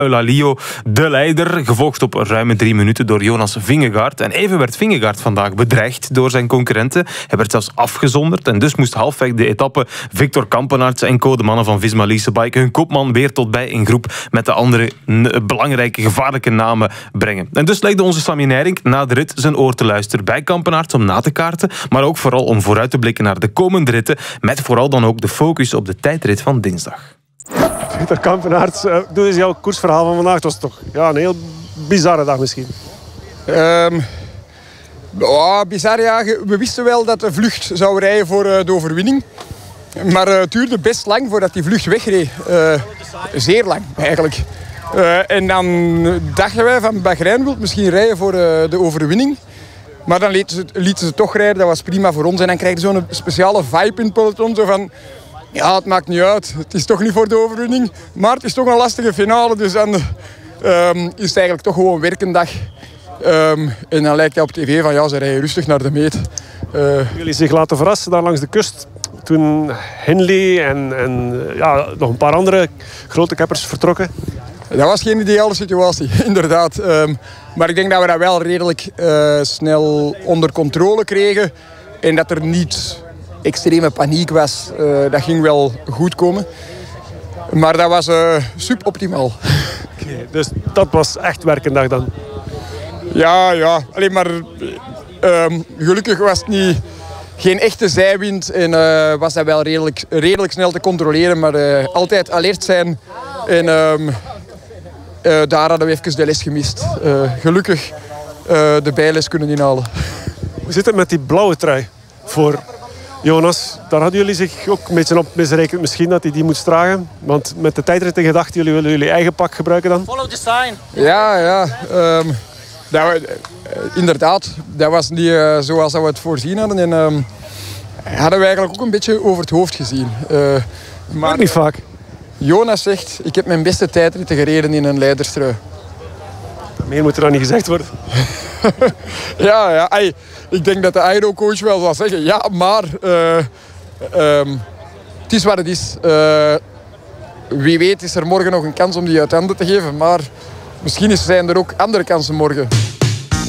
Eulalio de leider, gevolgd op ruime 3 minuten door Jonas Vingegaard. En even werd Vingegaard vandaag bedreigd door zijn concurrenten. Hij werd zelfs afgezonderd en dus moest halfweg de etappe Victor Kampenaerts en co, de mannen van Visma Lease Bike, hun kopman weer tot bij in groep met de andere belangrijke, gevaarlijke namen brengen. En dus legde onze Sammy Nijrink na de rit zijn oor te luisteren bij Kampenaerts om na te kaarten, maar ook vooral om vooruit te blikken naar de komende ritten, met vooral dan ook de focus op de tijdrit van dinsdag. Victor Kampenaerts, doe eens jouw koersverhaal van vandaag. Het was toch een heel bizarre dag misschien. Bizar, ja. We wisten wel dat de vlucht zou rijden voor de overwinning. Maar het duurde best lang voordat die vlucht wegreed. Zeer lang, eigenlijk. En dan dachten wij van Bahrein wil misschien rijden voor de overwinning. Maar dan lieten ze toch rijden, dat was prima voor ons. En dan krijg je zo'n speciale vibe in het peloton. Zo van, ja, het maakt niet uit. Het is toch niet voor de overwinning. Maar het is toch een lastige finale. Dus dan is het eigenlijk toch gewoon een werkendag. En dan lijkt hij op tv van, ja, ze rijden rustig naar de meet. Jullie zich laten verrassen daar langs de kust. Toen Hindley en nog een paar andere grote keppers vertrokken. Dat was geen ideale situatie, inderdaad. Maar ik denk dat we dat wel redelijk snel onder controle kregen. En dat er niet extreme paniek was. Dat ging wel goed komen. Maar dat was suboptimaal. Okay, dus dat was echt werkendag dan? Ja. Alleen maar gelukkig was het geen echte zijwind. En was dat wel redelijk snel te controleren. Maar altijd alert zijn. En daar hadden we even de les gemist. Gelukkig de bijles kunnen inhalen. Hoe zit het met die blauwe trui voor Jonas? Daar hadden jullie zich ook een beetje op misrekend. Misschien dat hij die moet dragen. Want met de tijdrit in gedachten, jullie willen jullie eigen pak gebruiken dan? Follow the sign. Ja. Inderdaad, dat was niet zoals we het voorzien hadden. En hadden we eigenlijk ook een beetje over het hoofd gezien. Maar niet vaak. Jonas zegt, ik heb mijn beste tijdritten gereden in een leiderstrui. Meer moet er dan niet gezegd worden. Ja. Ik denk dat de Aero-coach wel zal zeggen, ja, maar het is wat het is. Wie weet is er morgen nog een kans om die uit handen te geven, maar misschien zijn er ook andere kansen morgen.